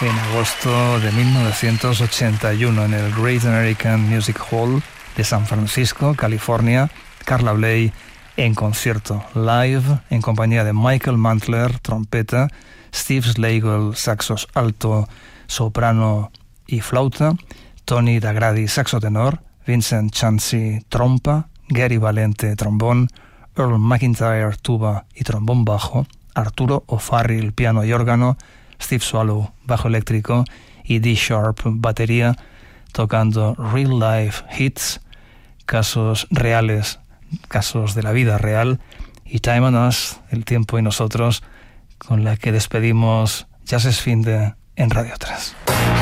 en agosto de 1981 en el Great American Music Hall de San Francisco, California. Carla Bley en concierto live en compañía de Michael Mantler, trompeta, Steve Slagle, saxos alto, soprano y flauta, Tony Dagradi, saxo tenor, Vincent Chancy, trompa, Gary Valente, trombón, Earl McIntyre, tuba y trombón bajo, Arturo O'Farrill, piano y órgano, Steve Swallow, bajo eléctrico y Dee Sharp, batería, tocando real life hits, casos reales, casos de la vida real, y Time and Us, el tiempo y nosotros, con la que despedimos Jazz es Finde en Radio 3.